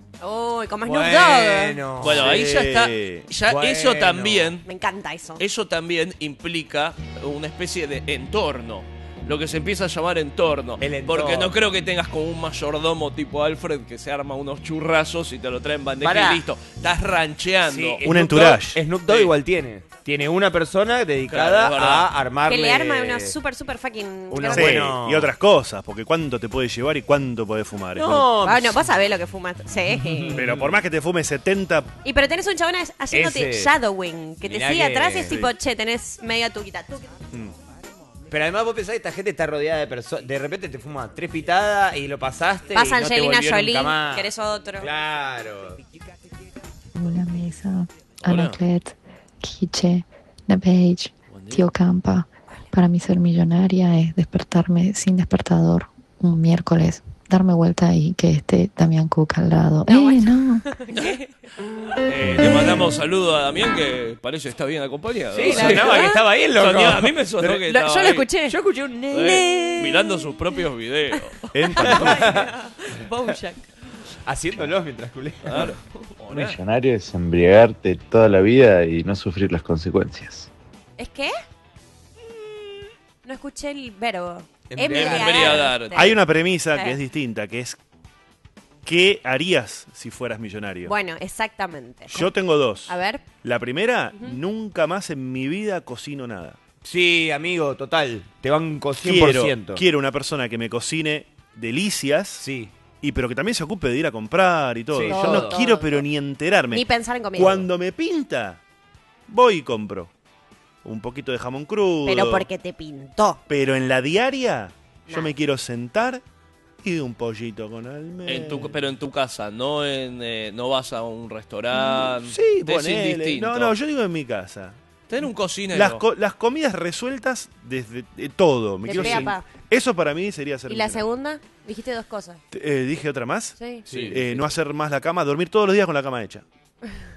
[SPEAKER 3] Uy, como Snoop Dogg.
[SPEAKER 2] Bueno.
[SPEAKER 1] Bueno, ahí ya está. Ya
[SPEAKER 2] Bueno.
[SPEAKER 1] eso también,
[SPEAKER 3] Me encanta eso.
[SPEAKER 1] eso también implica una especie de entorno. Lo que se empieza a llamar entorno.
[SPEAKER 2] El entorno.
[SPEAKER 1] Porque no creo que tengas como un mayordomo tipo Alfred que se arma unos churrazos y te lo traen en bandeja
[SPEAKER 2] Pará.
[SPEAKER 1] y listo. Estás rancheando.
[SPEAKER 2] Sí,
[SPEAKER 4] Un
[SPEAKER 2] Snoop
[SPEAKER 4] entourage.
[SPEAKER 2] Dogg- Snoop Dogg
[SPEAKER 1] Sí.
[SPEAKER 2] igual tiene. Tiene una persona dedicada
[SPEAKER 1] Claro, es verdad.
[SPEAKER 2] a armarle...
[SPEAKER 3] Que le arma una super, super fucking...
[SPEAKER 2] Una
[SPEAKER 4] Sí,
[SPEAKER 2] bueno.
[SPEAKER 4] y otras cosas, porque cuánto te puede llevar y cuánto podés fumar.
[SPEAKER 2] No,
[SPEAKER 3] Bueno, vos sabés lo que fumas. Sí.
[SPEAKER 4] Pero por más que te fumes setenta,
[SPEAKER 3] Y pero tenés un chabón haciéndote
[SPEAKER 2] Ese.
[SPEAKER 3] shadowing, que te
[SPEAKER 2] Mirá
[SPEAKER 3] sigue
[SPEAKER 2] que-
[SPEAKER 3] atrás y es
[SPEAKER 2] sí.
[SPEAKER 3] tipo, che, tenés media tuquita. tuquita.
[SPEAKER 2] Pero además vos pensás que esta gente está rodeada de personas. De repente te fumas tres pitadas y lo pasaste.
[SPEAKER 3] Vas
[SPEAKER 2] y
[SPEAKER 3] a
[SPEAKER 2] no te
[SPEAKER 3] Angelina
[SPEAKER 2] volvió
[SPEAKER 3] Jolie,
[SPEAKER 2] nunca más.
[SPEAKER 3] querés otro.
[SPEAKER 2] Claro.
[SPEAKER 17] Hola Mesa,
[SPEAKER 1] Hola.
[SPEAKER 17] Anaclet, Quiche, Nepage, Tío Campa. Para mí ser millonaria es despertarme sin despertador un miércoles, darme vuelta y que esté Damián Cook al lado.
[SPEAKER 3] No,
[SPEAKER 17] ¡Eh,
[SPEAKER 3] bueno.
[SPEAKER 17] no!
[SPEAKER 1] Eh, le mandamos saludo a Damián que parece que está bien acompañado.
[SPEAKER 2] Sí, sonaba que estaba ahí el loco.
[SPEAKER 1] Sonaba- a mí me sonó que
[SPEAKER 3] Lo-
[SPEAKER 1] estaba
[SPEAKER 3] yo lo
[SPEAKER 1] ahí,
[SPEAKER 3] escuché.
[SPEAKER 2] Yo escuché un
[SPEAKER 1] eh,
[SPEAKER 2] nene
[SPEAKER 1] mirando sus propios videos.
[SPEAKER 4] en pantufla.
[SPEAKER 3] Bojack.
[SPEAKER 2] haciéndolos mientras culé.
[SPEAKER 1] Claro. Hola.
[SPEAKER 16] Millonario es embriagarte toda la vida y no sufrir las consecuencias.
[SPEAKER 3] ¿Es qué? No escuché el verbo.
[SPEAKER 2] Embriagar.
[SPEAKER 3] Embriagarte.
[SPEAKER 4] Hay una premisa
[SPEAKER 3] Eh.
[SPEAKER 4] que es distinta, que es ¿qué harías si fueras millonario?
[SPEAKER 3] Bueno, exactamente.
[SPEAKER 4] Yo tengo dos.
[SPEAKER 3] A ver.
[SPEAKER 4] La primera,
[SPEAKER 3] Ujú.
[SPEAKER 4] nunca más en mi vida cocino nada.
[SPEAKER 2] Sí, amigo, total. Te banco cien por ciento.
[SPEAKER 4] Quiero, quiero una persona que me cocine delicias.
[SPEAKER 2] Sí.
[SPEAKER 4] Y pero que también se ocupe de ir a comprar y todo.
[SPEAKER 2] Sí,
[SPEAKER 4] Yo
[SPEAKER 3] todo,
[SPEAKER 4] no
[SPEAKER 3] todo,
[SPEAKER 4] quiero
[SPEAKER 3] todo.
[SPEAKER 4] pero ni enterarme.
[SPEAKER 3] Ni pensar en comida.
[SPEAKER 4] Cuando me pinta, voy y compro. un poquito de jamón crudo.
[SPEAKER 3] Pero porque te pintó.
[SPEAKER 4] Pero en la diaria, yo
[SPEAKER 3] Nah.
[SPEAKER 4] me quiero sentar y un pollito con almendra.
[SPEAKER 1] En tu, pero en tu casa, no en eh, no vas a un restaurante.
[SPEAKER 4] Sí,
[SPEAKER 1] te es
[SPEAKER 4] ponele.
[SPEAKER 1] indistinto.
[SPEAKER 4] No, no, yo digo en mi casa.
[SPEAKER 1] Tener un cocinero.
[SPEAKER 4] Las, co- las comidas resueltas desde de todo. Me
[SPEAKER 3] De
[SPEAKER 4] quiero
[SPEAKER 3] pe a
[SPEAKER 4] sen-
[SPEAKER 3] pa.
[SPEAKER 4] Eso para mí sería ser
[SPEAKER 3] ¿Y la
[SPEAKER 4] millonario.
[SPEAKER 3] segunda? Dijiste dos cosas.
[SPEAKER 4] Eh, ¿Dije otra más?
[SPEAKER 3] Sí.
[SPEAKER 1] Sí.
[SPEAKER 4] Eh, no hacer más la cama, dormir todos los días con la cama hecha.